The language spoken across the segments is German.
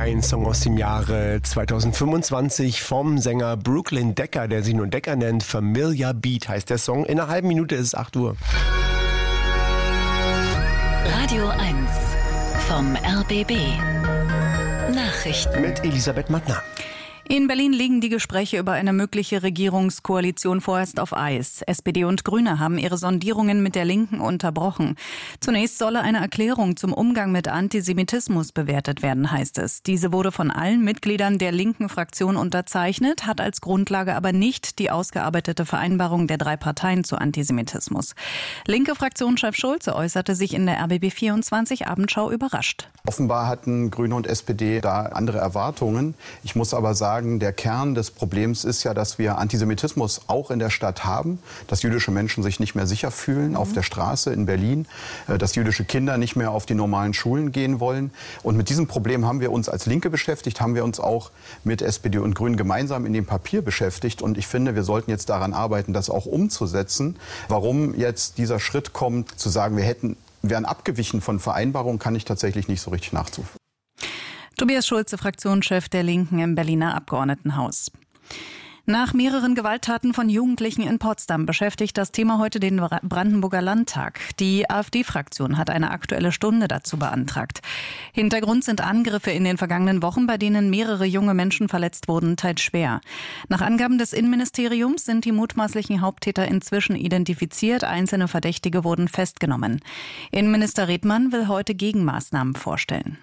Ein Song aus dem Jahre 2025 vom Sänger Brooklyn Decker, der sich nur Decker nennt. Familiar Beat heißt der Song. In einer halben Minute ist es 8 Uhr. Radio 1 vom RBB. Nachrichten Mit Elisabeth Mattner. In Berlin liegen die Gespräche über eine mögliche Regierungskoalition vorerst auf Eis. SPD und Grüne haben ihre Sondierungen mit der Linken unterbrochen. Zunächst solle eine Erklärung zum Umgang mit Antisemitismus bewertet werden, heißt es. Diese wurde von allen Mitgliedern der linken Fraktion unterzeichnet, hat als Grundlage aber nicht die ausgearbeitete Vereinbarung der 3 Parteien zu Antisemitismus. Linke Fraktionschef Schulze äußerte sich in der RBB24 Abendschau überrascht. Offenbar hatten Grüne und SPD da andere Erwartungen. Ich muss aber sagen, der Kern des Problems ist ja, dass wir Antisemitismus auch in der Stadt haben, dass jüdische Menschen sich nicht mehr sicher fühlen auf der Straße in Berlin, dass jüdische Kinder nicht mehr auf die normalen Schulen gehen wollen. Und mit diesem Problem haben wir uns als Linke beschäftigt, haben wir uns auch mit SPD und Grünen gemeinsam in dem Papier beschäftigt. Und ich finde, wir sollten jetzt daran arbeiten, das auch umzusetzen. Warum jetzt dieser Schritt kommt, zu sagen, wir wären abgewichen von Vereinbarungen, kann ich tatsächlich nicht so richtig nachvollziehen. Tobias Schulze, Fraktionschef der Linken im Berliner Abgeordnetenhaus. Nach mehreren Gewalttaten von Jugendlichen in Potsdam beschäftigt das Thema heute den Brandenburger Landtag. Die AfD-Fraktion hat eine Aktuelle Stunde dazu beantragt. Hintergrund sind Angriffe in den vergangenen Wochen, bei denen mehrere junge Menschen verletzt wurden, teils schwer. Nach Angaben des Innenministeriums sind die mutmaßlichen Haupttäter inzwischen identifiziert. Einzelne Verdächtige wurden festgenommen. Innenminister Redmann will heute Gegenmaßnahmen vorstellen.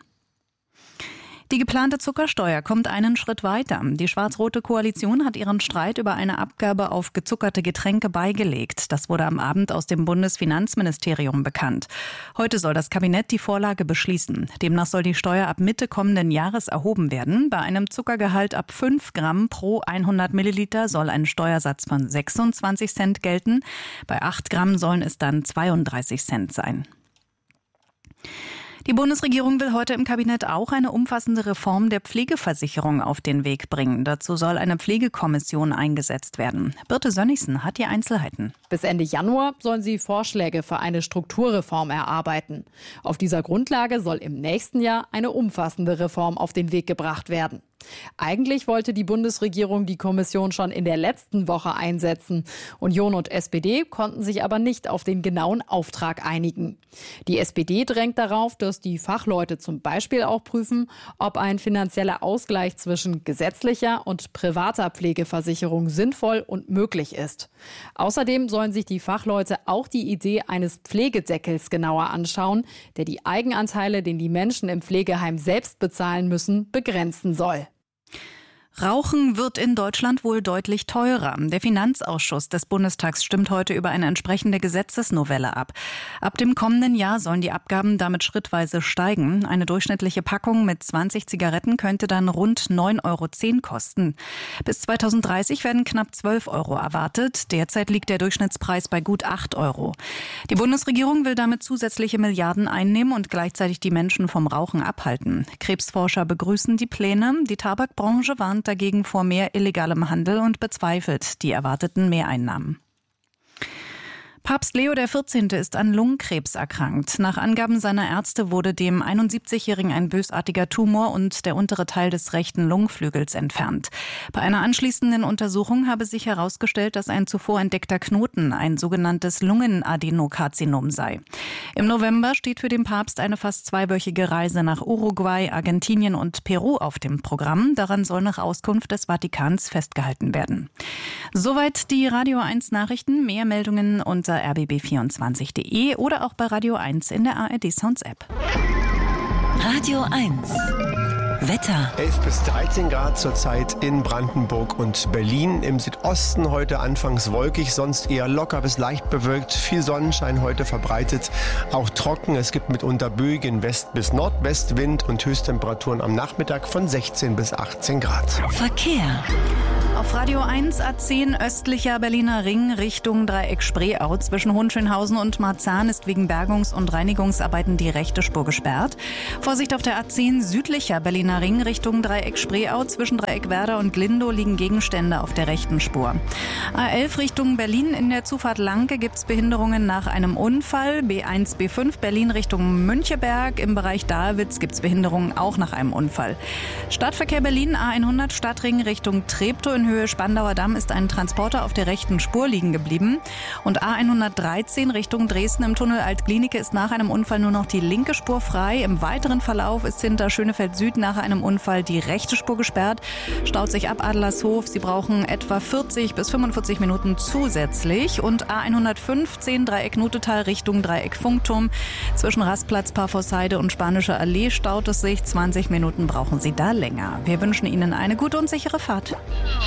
Die geplante Zuckersteuer kommt einen Schritt weiter. Die schwarz-rote Koalition hat ihren Streit über eine Abgabe auf gezuckerte Getränke beigelegt. Das wurde am Abend aus dem Bundesfinanzministerium bekannt. Heute soll das Kabinett die Vorlage beschließen. Demnach soll die Steuer ab Mitte kommenden Jahres erhoben werden. Bei einem Zuckergehalt ab 5 Gramm pro 100 Milliliter soll ein Steuersatz von 26 Cent gelten. Bei 8 Gramm sollen es dann 32 Cent sein. Die Bundesregierung will heute im Kabinett auch eine umfassende Reform der Pflegeversicherung auf den Weg bringen. Dazu soll eine Pflegekommission eingesetzt werden. Birte Sönnigsen hat die Einzelheiten. Bis Ende Januar sollen sie Vorschläge für eine Strukturreform erarbeiten. Auf dieser Grundlage soll im nächsten Jahr eine umfassende Reform auf den Weg gebracht werden. Eigentlich wollte die Bundesregierung die Kommission schon in der letzten Woche einsetzen. Union und SPD konnten sich aber nicht auf den genauen Auftrag einigen. Die SPD drängt darauf, dass die Fachleute zum Beispiel auch prüfen, ob ein finanzieller Ausgleich zwischen gesetzlicher und privater Pflegeversicherung sinnvoll und möglich ist. Außerdem sollen sich die Fachleute auch die Idee eines Pflegedeckels genauer anschauen, der die Eigenanteile, den die Menschen im Pflegeheim selbst bezahlen müssen, begrenzen soll. Rauchen wird in Deutschland wohl deutlich teurer. Der Finanzausschuss des Bundestags stimmt heute über eine entsprechende Gesetzesnovelle ab. Ab dem kommenden Jahr sollen die Abgaben damit schrittweise steigen. Eine durchschnittliche Packung mit 20 Zigaretten könnte dann rund 9,10 € kosten. Bis 2030 werden knapp 12 € erwartet. Derzeit liegt der Durchschnittspreis bei gut 8 €. Die Bundesregierung will damit zusätzliche Milliarden einnehmen und gleichzeitig die Menschen vom Rauchen abhalten. Krebsforscher begrüßen die Pläne. Die Tabakbranche warnt dagegen vor mehr illegalem Handel und bezweifelt die erwarteten Mehreinnahmen. Papst Leo XIV. Ist an Lungenkrebs erkrankt. Nach Angaben seiner Ärzte wurde dem 71-Jährigen ein bösartiger Tumor und der untere Teil des rechten Lungenflügels entfernt. Bei einer anschließenden Untersuchung habe sich herausgestellt, dass ein zuvor entdeckter Knoten ein sogenanntes Lungenadenokarzinom sei. Im November steht für den Papst eine fast 2-wöchige Reise nach Uruguay, Argentinien und Peru auf dem Programm. Daran soll nach Auskunft des Vatikans festgehalten werden. Soweit die Radio 1 Nachrichten. Mehr Meldungen unter rbb24.de oder auch bei Radio 1 in der ARD Sounds App. Radio 1 Wetter. 11 bis 13 Grad zurzeit in Brandenburg und Berlin. Im Südosten heute anfangs wolkig, sonst eher locker bis leicht bewölkt. Viel Sonnenschein heute verbreitet, auch trocken. Es gibt mitunter böigen West- bis Nordwestwind und Höchsttemperaturen am Nachmittag von 16 bis 18 Grad. Verkehr. Auf Radio 1 A10 östlicher Berliner Ring Richtung Dreieck Spreeau. Zwischen Hohenschönhausen und Marzahn ist wegen Bergungs- und Reinigungsarbeiten die rechte Spur gesperrt. Vorsicht auf der A10 südlicher Berliner Berliner Ring Richtung Dreieck Spreeau. Zwischen Dreieck Werder und Glindow liegen Gegenstände auf der rechten Spur. A11 Richtung Berlin in der Zufahrt Lanke gibt es Behinderungen nach einem Unfall. B1, B5 Berlin Richtung Müncheberg. Im Bereich Dahlwitz gibt es Behinderungen auch nach einem Unfall. Stadtverkehr Berlin A100 Stadtring Richtung Treptow in Höhe Spandauer Damm ist ein Transporter auf der rechten Spur liegen geblieben. Und A113 Richtung Dresden im Tunnel Alt-Glienicke ist nach einem Unfall nur noch die linke Spur frei. Im weiteren Verlauf ist hinter Schönefeld Süd nach einem Unfall die rechte Spur gesperrt. Staut sich ab Adlershof. Sie brauchen etwa 40 bis 45 Minuten zusätzlich. Und A115 Dreieck Nutetal Richtung Dreieck Funkturm. Zwischen Rastplatz Parforceide und Spanische Allee staut es sich. 20 Minuten brauchen Sie da länger. Wir wünschen Ihnen eine gute und sichere Fahrt.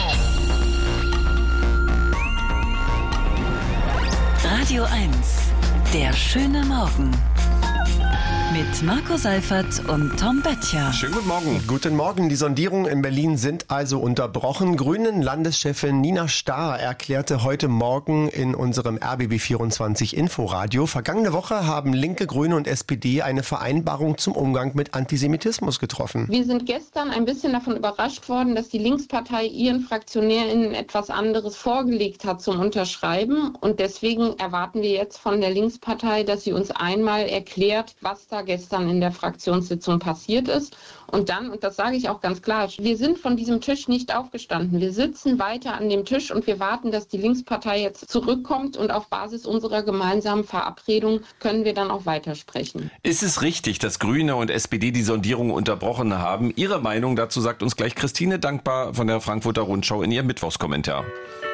Radio 1, der schöne Morgen. Mit Marco Seifert und Tom Böttcher. Schönen guten Morgen. Guten Morgen. Die Sondierungen in Berlin sind also unterbrochen. Grünen-Landeschefin Nina Stahr erklärte heute Morgen in unserem RBB24 Inforadio, vergangene Woche haben Linke, Grüne und SPD eine Vereinbarung zum Umgang mit Antisemitismus getroffen. Wir sind gestern ein bisschen davon überrascht worden, dass die Linkspartei ihren FraktionärInnen etwas anderes vorgelegt hat zum Unterschreiben. Und deswegen erwarten wir jetzt von der Linkspartei, dass sie uns einmal erklärt, was da gestern in der Fraktionssitzung passiert ist. Und dann, und das sage ich auch ganz klar, wir sind von diesem Tisch nicht aufgestanden. Wir sitzen weiter an dem Tisch und wir warten, dass die Linkspartei jetzt zurückkommt und auf Basis unserer gemeinsamen Verabredung können wir dann auch weitersprechen. Ist es richtig, dass Grüne und SPD die Sondierung unterbrochen haben? Ihre Meinung dazu sagt uns gleich Christine Dankbar von der Frankfurter Rundschau in ihrem Mittwochskommentar.